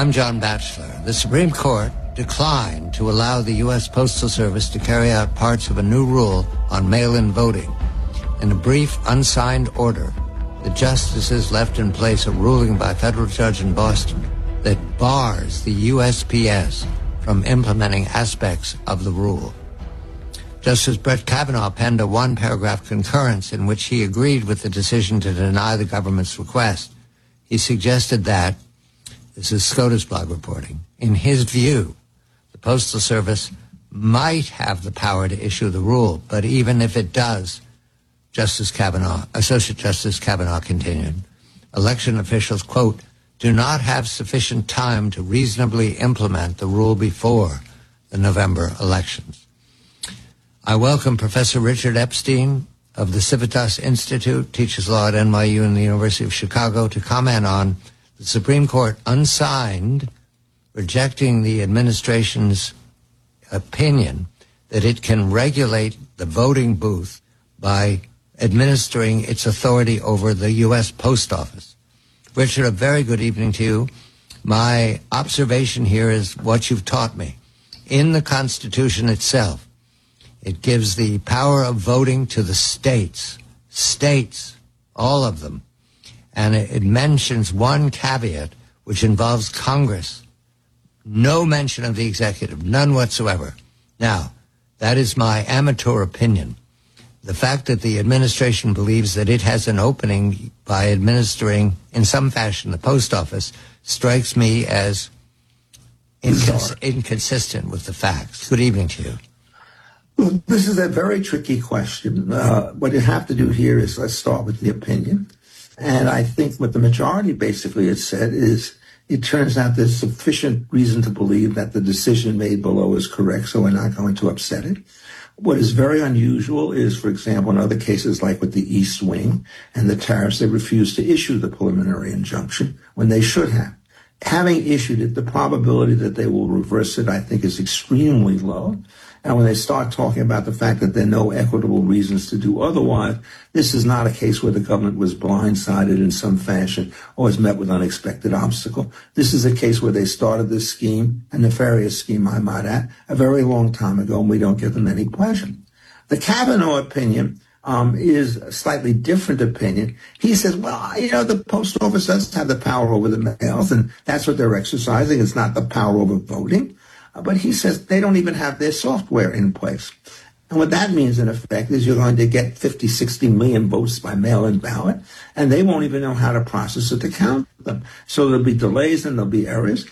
I'm John Batchelor. The Supreme Court declined to allow the U.S. Postal Service to carry out parts of a new rule on mail-in voting. In a brief, unsigned order, the justices left in place a ruling by a federal judge in Boston that bars the USPS from implementing aspects of the rule. Justice Brett Kavanaugh penned a one-paragraph concurrence in which he agreed with the decision to deny the government's request. He suggested that, this is SCOTUS blog reporting, in his view, the Postal Service might have the power to issue the rule, but even if it does, Associate Justice Kavanaugh continued, election officials, quote, do not have sufficient time to reasonably implement the rule before the November elections. I welcome Professor Richard Epstein of the Civitas Institute, teaches law at NYU and the University of Chicago, to comment on the Supreme Court unsigned rejecting the administration's opinion that it can regulate the voting booth by administering its authority over the U.S. Post Office. Richard, a very good evening to you. My observation here is what you've taught me. In the Constitution itself, it gives the power of voting to the states, all of them. And it mentions one caveat, which involves Congress. No mention of the executive, none whatsoever. Now, that is my amateur opinion. The fact that the administration believes that it has an opening by administering, in some fashion, the post office strikes me as inconsistent with the facts. Good evening to you. Well, this is a very tricky question. What you have to do here is let's start with the opinion. And I think what the majority basically has said is it turns out there's sufficient reason to believe that the decision made below is correct, so we're not going to upset it. What is very unusual is, for example, in other cases like with the East Wing and the tariffs, they refused to issue the preliminary injunction when they should have. Having issued it, the probability that they will reverse it, I think, is extremely low. And when they start talking about the fact that there are no equitable reasons to do otherwise, this is not a case where the government was blindsided in some fashion or was met with unexpected obstacle. This is a case where they started this scheme, a nefarious scheme, I might add, a very long time ago, and we don't give them any pleasure. The Kavanaugh opinion is a slightly different opinion. He says, well, the post office does have the power over the mails, and that's what they're exercising. It's not the power over voting. But he says they don't even have their software in place. And what that means, in effect, is you're going to get 50, 60 million votes by mail-in ballot, and they won't even know how to process it to count them. So there'll be delays and there'll be errors.